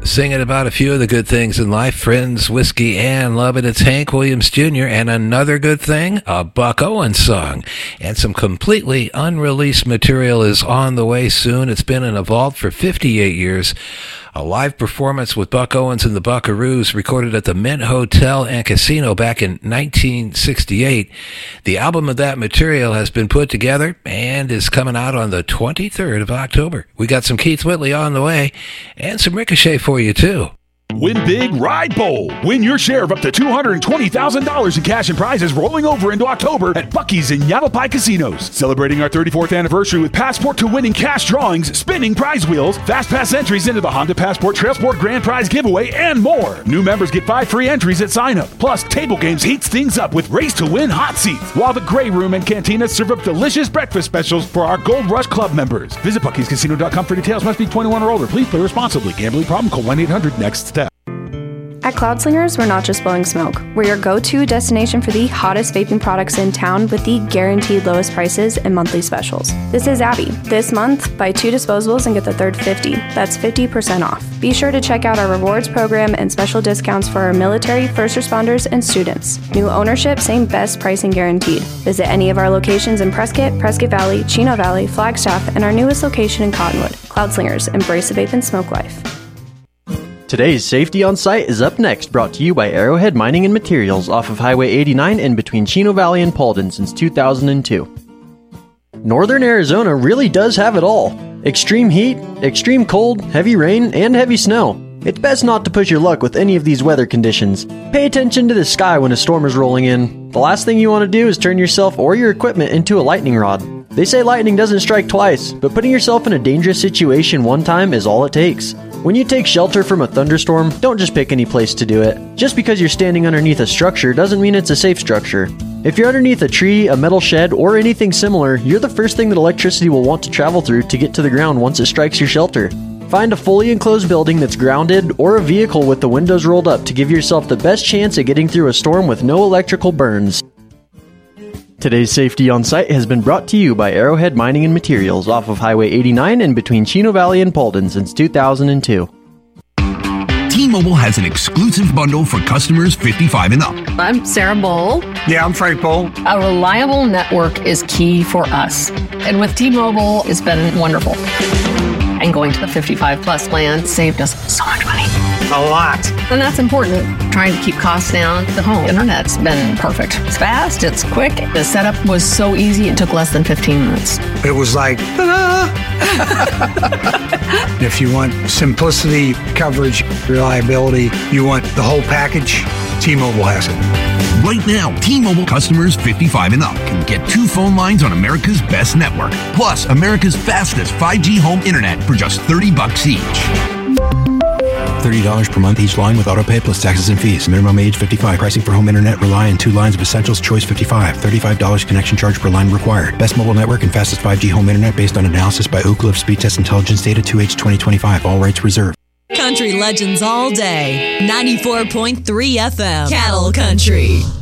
Singing about a few of the good things in life, friends, whiskey, and love it. It's Hank Williams Jr. And another good thing, a Buck Owens song. And some completely unreleased material is on the way soon. It's been in a vault for 58 years. A live performance with Buck Owens and the Buckaroos recorded at the Mint Hotel and Casino back in 1968. The album of that material has been put together and is coming out on the 23rd of October. We got some Keith Whitley on the way and some Ricochet for you, too. Win big, ride bold. Win your share of up to $220,000 in cash and prizes rolling over into October at Buc-ee's in Yavapai Casinos. Celebrating our 34th anniversary with Passport to winning cash drawings, spinning prize wheels, fast pass entries into the Honda Passport Trail Sport Grand Prize giveaway, and more. New members get 5 free entries at sign up. Plus, Table Games heats things up with Race to Win hot seats, while the Grey Room and Cantina serve up delicious breakfast specials for our Gold Rush Club members. Visit Buc-ee'sCasino.com for details. Must be 21 or older. Please play responsibly. Gambling problem? Call 1-800-NEXT-STEP. At Cloud Slingers, we're not just blowing smoke. We're your go-to destination for the hottest vaping products in town with the guaranteed lowest prices and monthly specials. This is Abby. This month, buy 2 disposables and get the third 50. That's 50% off. Be sure to check out our rewards program and special discounts for our military, first responders, and students. New ownership, same best pricing guaranteed. Visit any of our locations in Prescott Valley, Chino Valley, Flagstaff, and our newest location in Cottonwood. Cloud Slingers, embrace the vape and smoke life. Today's Safety on Site is up next, brought to you by Arrowhead Mining and Materials off of Highway 89 and between Chino Valley and Paulden since 2002. Northern Arizona really does have it all. Extreme heat, extreme cold, heavy rain, and heavy snow. It's best not to push your luck with any of these weather conditions. Pay attention to the sky when a storm is rolling in. The last thing you want to do is turn yourself or your equipment into a lightning rod. They say lightning doesn't strike twice, but putting yourself in a dangerous situation one time is all it takes. When you take shelter from a thunderstorm, don't just pick any place to do it. Just because you're standing underneath a structure doesn't mean it's a safe structure. If you're underneath a tree, a metal shed, or anything similar, you're the first thing that electricity will want to travel through to get to the ground once it strikes your shelter. Find a fully enclosed building that's grounded or a vehicle with the windows rolled up to give yourself the best chance at getting through a storm with no electrical burns. Today's Safety on Site has been brought to you by Arrowhead Mining and Materials off of Highway 89 and between Chino Valley and Paulden since 2002. T-Mobile has an exclusive bundle for customers 55 and up. I'm Sarah Bowl. Yeah, I'm Frank Bowl. A reliable network is key for us. And with T-Mobile, it's been wonderful. And going to the 55 plus plan saved us so much money. A lot. And that's important. Trying to keep costs down. The home internet's been perfect. It's fast, it's quick. The setup was so easy, it took less than 15 minutes. It was like, ta-da! If you want simplicity, coverage, reliability, you want the whole package, T-Mobile has it. Right now, T-Mobile customers 55 and up can get 2 phone lines on America's best network, plus America's fastest 5G home internet for just $30 each. $30 per month each line with autopay plus taxes and fees. Minimum age 55. Pricing for home internet rely on 2 lines of Essentials. Choice 55. $35 connection charge per line required. Best mobile network and fastest 5G home internet based on analysis by Oak Cliff Speed Test Intelligence Data 2H 2025. All rights reserved. Country legends all day. 94.3 FM. Cattle Country.